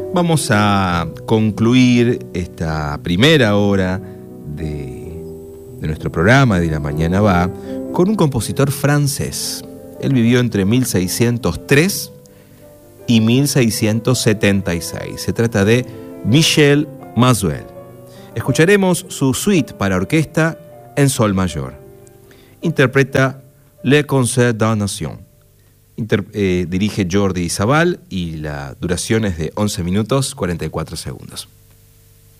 Vamos a concluir esta primera hora de nuestro programa de La Mañana Va con un compositor francés. Él vivió entre 1603 y 1676. Se trata de Michel Mazuel. Escucharemos su suite para orquesta en sol mayor. Interpreta Le Concert d'une Nation. Dirige Jordi Sabal y la duración es de 11 minutos 44 segundos.